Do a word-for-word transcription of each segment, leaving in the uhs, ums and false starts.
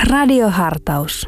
Radiohartaus.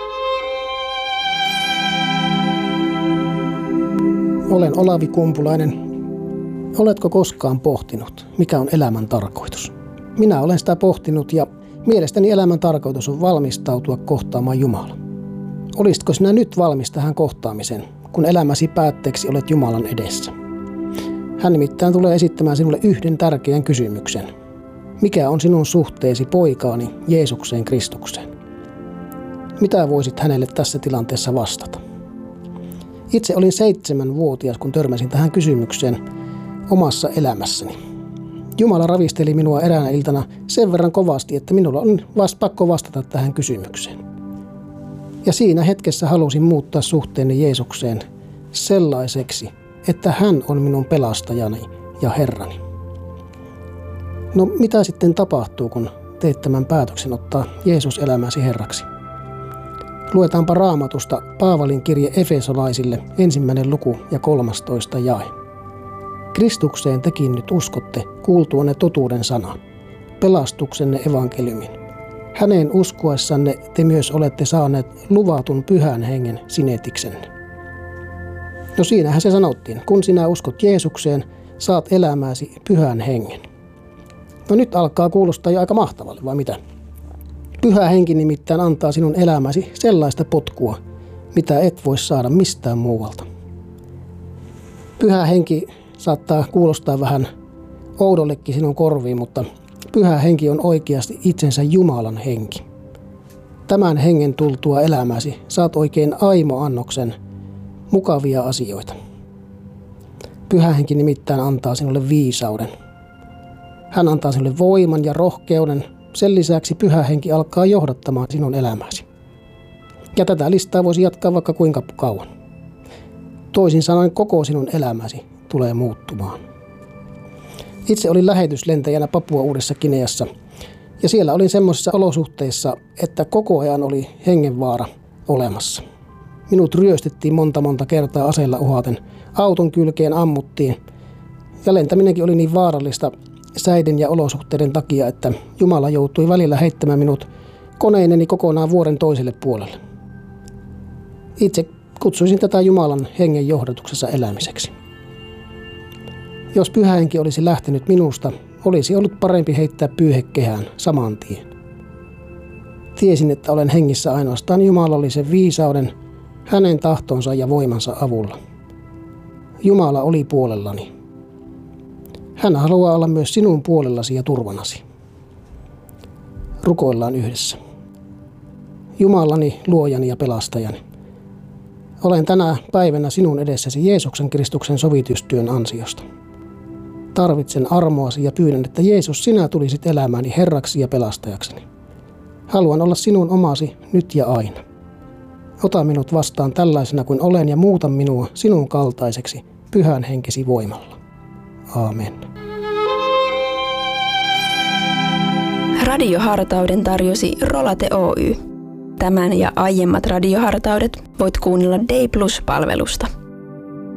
Olen Olavi Kumpulainen. Oletko koskaan pohtinut, mikä on elämän tarkoitus? Minä olen sitä pohtinut ja mielestäni elämän tarkoitus on valmistautua kohtaamaan Jumala. Olisitko sinä nyt valmis tähän kohtaamiseen, kun elämäsi päätteeksi olet Jumalan edessä? Hän nimittäin tulee esittämään sinulle yhden tärkeän kysymyksen. Mikä on sinun suhteesi poikaani Jeesukseen Kristukseen? Mitä voisit hänelle tässä tilanteessa vastata? Itse olin seitsemänvuotias, kun törmäsin tähän kysymykseen omassa elämässäni. Jumala ravisteli minua eräänä iltana sen verran kovasti, että minulla on vasta pakko vastata tähän kysymykseen. Ja siinä hetkessä halusin muuttaa suhteeni Jeesukseen sellaiseksi, että hän on minun pelastajani ja Herrani. No mitä sitten tapahtuu, kun teet tämän päätöksen ottaa Jeesus elämäsi Herraksi? Luetaanpa Raamatusta Paavalin kirje Efesolaisille, ensimmäinen luku ja kolmastoista jae. Kristukseen tekin nyt uskotte kuultuanne totuuden sanan, pelastuksenne evankeliumin. Häneen uskoessanne te myös olette saaneet luvatun pyhän hengen sinetiksenne. No siinähän se sanottiin, kun sinä uskot Jeesukseen, saat elämääsi pyhän hengen. No nyt alkaa kuulostaa jo aika mahtavalle, vai mitä? Pyhä henki nimittäin antaa sinun elämäsi sellaista potkua, mitä et voi saada mistään muualta. Pyhä henki saattaa kuulostaa vähän oudollekin sinun korviin, mutta pyhä henki on oikeasti itsensä Jumalan henki. Tämän hengen tultua elämäsi saat oikein aimo-annoksen mukavia asioita. Pyhä henki nimittäin antaa sinulle viisauden. Hän antaa sinulle voiman ja rohkeuden. Sen lisäksi pyhä henki alkaa johdattamaan sinun elämäsi. Ja tätä listaa voisi jatkaa vaikka kuinka kauan. Toisin sanoen koko sinun elämäsi tulee muuttumaan. Itse olin lähetyslentäjänä Papua Uudessa Gineassa. Ja siellä olin semmoisissa olosuhteissa, että koko ajan oli hengenvaara olemassa. Minut ryöstettiin monta monta kertaa aseella uhaten. Auton kylkeen ammuttiin. Ja lentäminenkin oli niin vaarallista säiden ja olosuhteiden takia, että Jumala joutui välillä heittämään minut koneineni kokonaan vuoren toiselle puolelle. Itse kutsuisin tätä Jumalan hengen johdatuksessa elämiseksi. Jos pyhä henki olisi lähtenyt minusta, olisi ollut parempi heittää pyyhekehään saman tien. Tiesin, että olen hengissä ainoastaan jumalallisen viisauden, hänen tahtonsa ja voimansa avulla. Jumala oli puolellani. Hän haluaa olla myös sinun puolellasi ja turvanasi. Rukoillaan yhdessä. Jumalani, luojani ja pelastajani. Olen tänä päivänä sinun edessäsi Jeesuksen Kristuksen sovitustyön ansiosta. Tarvitsen armoasi ja pyydän, että Jeesus, sinä tulisit elämääni Herraksi ja pelastajakseni. Haluan olla sinun omasi nyt ja aina. Ota minut vastaan tällaisena kuin olen ja muuta minua sinun kaltaiseksi pyhän henkesi voimalla. Aamen. Radiohartauden tarjosi Rolate Oy. Tämän ja aiemmat radiohartaudet voit kuunnella Day Plus-palvelusta.